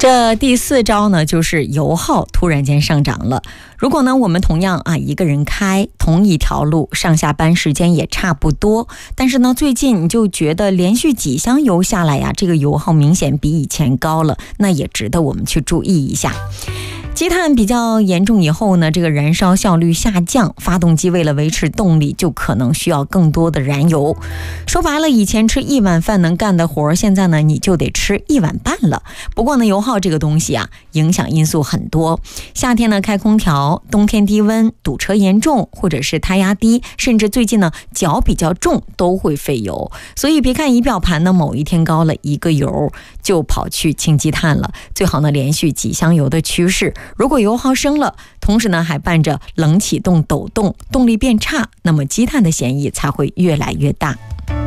这第4招呢，就是油耗突然间上涨了。如果呢我们同样一个人开同一条路，上下班时间也差不多，但是呢最近你就觉得连续几箱油下来呀，这个油耗明显比以前高了，那也值得我们去注意一下。积碳比较严重以后呢，这个燃烧效率下降，发动机为了维持动力就可能需要更多的燃油。说白了，以前吃1碗饭能干的活，现在呢你就得吃1碗半了。不过呢油耗这个东西影响因素很多，夏天呢开空调，冬天低温，堵车严重，或者是胎压低，甚至最近呢脚比较重都会费油。所以别看仪表盘呢某一天高了1个油就跑去清积碳了，最好呢连续几箱油的趋势。如果油耗升了，同时呢还伴着冷启动抖动，动力变差，那么积碳的嫌疑才会越来越大。